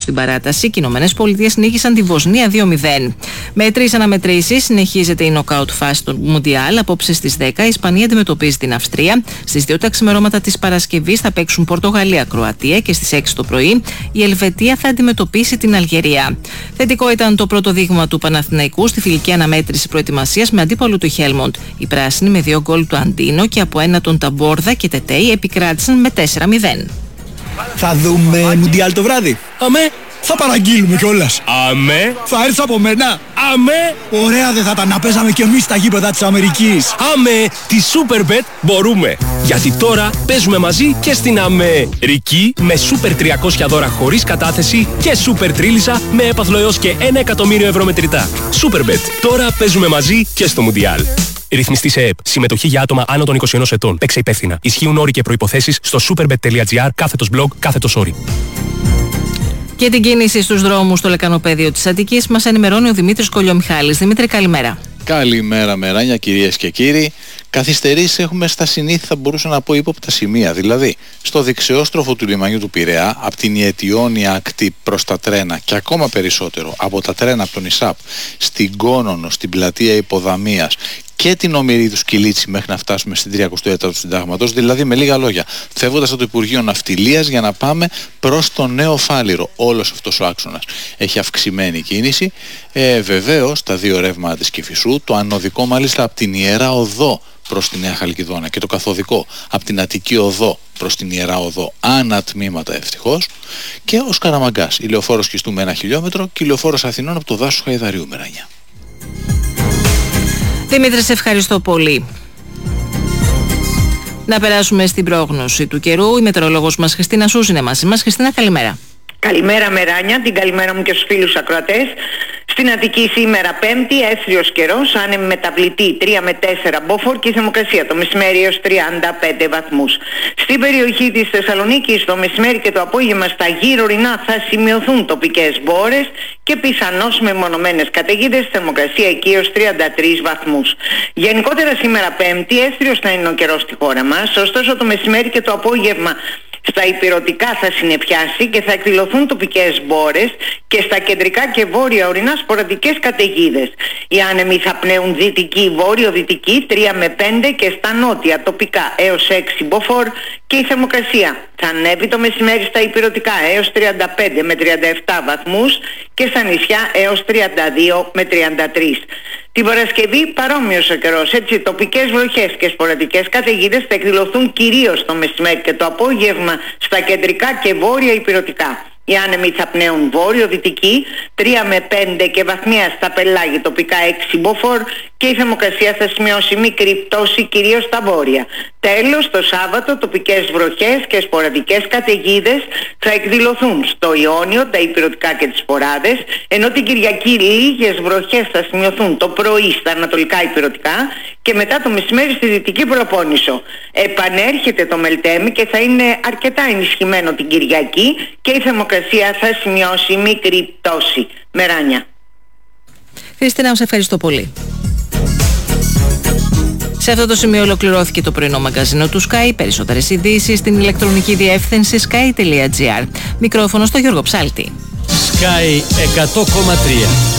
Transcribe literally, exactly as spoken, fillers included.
στην παράταση και οι Ηνωμένες Πολιτείες νίκησαν τη Βοσνία δύο μηδέν. Με τρεις αναμετρήσεις συνεχίζεται η νοκάουτ φάση του Μουντιάλ. Απόψε στις δέκα η Ισπανία αντιμετωπίζει την Αυστρία. Στις δύο τα ξημερώματα της Παρασκευής θα παίξουν Πορτογαλία-Κροατία και στις έξι το πρωί η Ελβετία θα αντιμετωπίσει την Αλγερία. Θετικό ήταν το πρώτο δείγμα του Παναθηναϊκού στη φιλική αναμέτρηση προετοιμασίας με αντίπαλο του Χέλμοντ. Οι πράσινοι με δύο γκολ του Αντίνο και από ένα τον Ταμπόρδα και Τετέι επικράτησαν με τέσσερα μηδέν. Θα δούμε Μουντιάλ το βράδυ. Αμέ. Θα παραγγείλουμε κιόλας. Αμέ. Θα έρθεις από μένα. Αμέ. Ωραία δεν θα τα να παίζαμε κι εμείς στα γήπεδα της Αμερικής. Αμέ. Τη Superbet μπορούμε. Γιατί τώρα παίζουμε μαζί και στην Αμερική με Super τριακόσια δώρα χωρίς κατάθεση και Super Τρίλισσα με έπαθλο έως και ένα εκατομμύριο ευρώ μετρητά. Superbet. Τώρα παίζουμε μαζί και στο Μουντιάλ. Ρυθμιστή σε ΕΕΠ. Συμμετοχή για άτομα άνω των είκοσι ενός ετών. Παίξε υπεύθυνα. Ισχύουν όροι και προϋποθέσεις στο superbet.gr κάθετος blog κάθετος όροι. Και την κίνηση στους δρόμους στο λεκανοπέδιο της Αττικής μας ενημερώνει ο Δημήτρης Κολιομιχάλης. Δημήτρη, καλημέρα. Καλημέρα Μεράνια, κυρίες και κύριοι. Καθυστερήσεις έχουμε στα συνήθη, θα μπορούσα να πω, ύποπτα σημεία. Δηλαδή, στο δεξιόστροφο του λιμανιού του Πειραιά, από την Ιετιόνια ακτή προς τα τρένα και ακόμα περισσότερο από τα τρένα από τον Ισάπ στην Κόνονο, στην πλατεία Υποδαμίας και την Ομηρίδου Σκυλίτσι μέχρι να φτάσουμε στην τριακοστή τέταρτη του Συντάγματος. Δηλαδή, με λίγα λόγια, φεύγοντας από το Υπουργείο Ναυτιλίας για να πάμε προς το Νέο Φάληρο. Όλος αυτός ο άξονας έχει αυξημένη κίνηση. Ε, βεβαίως, τα δύο ρεύματα της Κηφισού, το ανωδικό μάλιστα από την Ιερά Οδό προς τη Νέα Χαλκιδόνα και το καθοδικό από την Αττική Οδό προς την Ιερά Οδό, ανατμήματα ευτυχώς, και ο Σκαραμαγκάς, η λεωφόρος Χιστού με ένα χιλιόμετρο και η λεωφόρος Αθηνών από το δάσος Χαϊδαρίου, Μεράνια. Δημήτρη, σε ευχαριστώ πολύ. Να περάσουμε στην πρόγνωση του καιρού. Η μετεωρολόγος μας Χριστίνα Σούζ είναι μαζί μας. Χριστίνα, καλημέρα. Καλημέρα Μεράνια, την καλημέρα μου και στους φίλους ακροατές. Στην Αττική σήμερα Πέμπτη, έθριος καιρός, άνεμη μεταβλητή τρία με τέσσερα μποφόρ και η θερμοκρασία το μεσημέρι έως τριάντα πέντε βαθμούς. Στην περιοχή της Θεσσαλονίκης το μεσημέρι και το απόγευμα στα γύρω ορεινά θα σημειωθούν τοπικές μπόρες και πιθανώς μεμονωμένες καταιγίδες, θερμοκρασία εκεί έως τριάντα τρεις βαθμούς. Γενικότερα σήμερα Πέμπτη, έθριος θα είναι ο καιρός στη χώρα μας, ωστόσο το μεσημέρι και το απόγευμα στα ηπειρωτικά θα συννεφιάσει και θα εκδηλωθούν τοπικές μπόρες και στα κεντρικά και βόρεια ορεινά σποραδικές καταιγίδες. Οι άνεμοι θα πνέουν δυτική, βόρειο-δυτική τρία με πέντε και στα νότια τοπικά έως έξι μποφόρ και η θερμοκρασία θα ανέβει το μεσημέρι στα ηπειρωτικά έως τριάντα πέντε με τριάντα επτά βαθμούς και στα νησιά έως τριάντα δύο με τριάντα τρεις. Την Παρασκευή παρόμοιος ο καιρός, έτσι τοπικές βροχές και σποραδικές καταιγίδες θα εκδηλωθούν κυρίως το μεσημέρι και το απόγευμα στα κεντρικά και βόρεια ηπειρωτικά. Οι άνεμοι θα πνέουν βόρειο-δυτική τρία με πέντε και βαθμία στα πελάγη τοπικά έξι μποφόρ και η θερμοκρασία θα σημειώσει μικρή πτώση κυρίως στα βόρεια. Τέλος, το Σάββατο τοπικές βροχές και σποραδικές καταιγίδες θα εκδηλωθούν στο Ιόνιο, τα ηπειρωτικά και τις σποράδες, ενώ την Κυριακή λίγες βροχές θα σημειωθούν το πρωί στα ανατολικά ηπειρωτικά και μετά το μεσημέρι στη Δυτική Πελοπόννησο. Επανέρχεται το Μελτέμι και θα είναι αρκετά ενισχυμένο την Κυριακή και η θερμοκρασία θα σημειώσει μικρή πτώση. Μεράνια. Χριστίνα, σε ευχαριστώ πολύ. Σε αυτό το σημείο ολοκληρώθηκε το πρωινό μαγκαζίνο του Sky. Περισσότερες ειδήσεις στην ηλεκτρονική διεύθυνση sky τελεία gr. Μικρόφωνο στο Γιώργο Ψάλτη. Sky εκατό κόμμα τρία.